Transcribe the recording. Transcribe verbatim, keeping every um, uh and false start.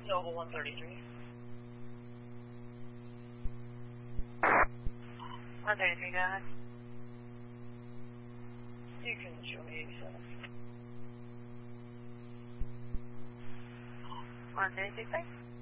Nova one thirty-three. one thirty-three, go ahead. You can show me eighty-seven. one thirty-three,